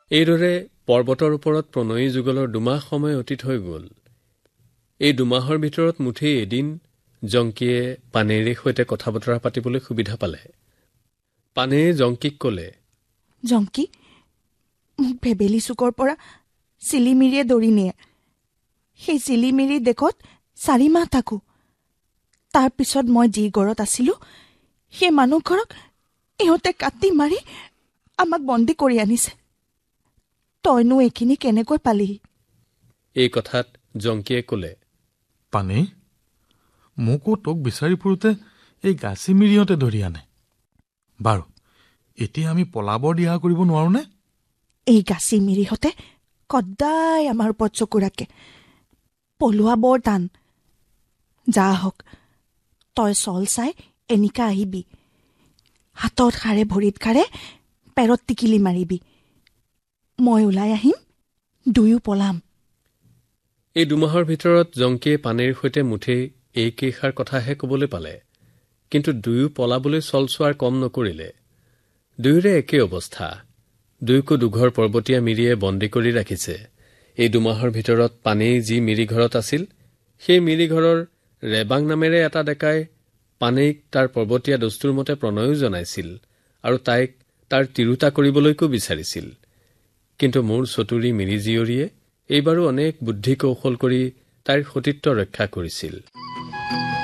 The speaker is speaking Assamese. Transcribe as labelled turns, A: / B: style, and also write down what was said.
A: এইদৰে পৰ্বতৰ ওপৰত প্ৰণয়ী যুগলৰ 2 মাহ সময় অতীত হৈ গ'ল। এই 2 মাহৰ ভিতৰত মুঠেই এদিন জংকিয়ে পানেইৰ সৈতে কথা বতৰা পাতিবলৈ সুবিধা পালে। পানেইয়ে জংকিক ক'লে,
B: জংকি, মোক ভেবেলি চুকৰ পৰা চিলিমিৰিয়ে দৌৰি নিয়ে। সেই চিলিমিৰি দেশত 4 মাহ থাকোঁ। তাৰ পিছত মই যি ঘৰত আছিলোঁ, সেই মানুহ ঘৰক ইহঁতে কাটি মাৰি আমাক বন্দী কৰি আনিছে। তইনো এইখিনি কেনেকৈ পালিহি?
A: এই কথাত জংকিয়ে ক'লে,
C: পানেই, মোকো তোক বিচাৰি ফুৰোতে এই গাচিমিৰিহঁতে ধৰি আনে। বাৰু, এতিয়া আমি পলাবৰ দিহা কৰিব নোৱাৰোনে?
B: এই গাচিমিৰিহঁতে সদায় আমাৰ ওপৰত চকু ৰাখে। পলোৱা বৰ টান। যা হওক, তই চল চাই এনেকা আহিবি। হাতত খাৰে, ভৰিত খাৰে, পেৰত টিকিলি মাৰিবি। মই ওলাই আহিম, দুয়ো পলাম।
A: এই 2 মাহৰ ভিতৰত জংকিয়ে পানেইৰ সৈতে মুঠেই এইকেইষাৰ কথাহে ক'বলৈ পালে। কিন্তু দুয়ো পলাবলৈ চলচোৱাৰ কম নকৰিলে। দুয়োৰে একে অৱস্থা। দুয়োকো দুঘৰ পৰ্বতীয়া মিৰিয়ে বন্দী কৰি ৰাখিছে। এই 2 মাহৰ ভিতৰত পানেই যি মিৰিঘৰত আছিল, সেই মিৰিঘৰৰ ৰেবাং নামেৰে এটা ডেকাই পানেইক তাৰ পৰ্বতীয়া দস্তুৰ মতে প্ৰণয়ো জনাইছিল আৰু তাইক তাৰ তিৰোতা কৰিবলৈকো বিচাৰিছিল। কিন্তু মোৰ চতুৰী মিৰি জীয়ৰীয়ে এইবাৰো অনেক বুদ্ধি কৌশল কৰি তাইৰ সতীত্ব ৰক্ষা কৰিছিল।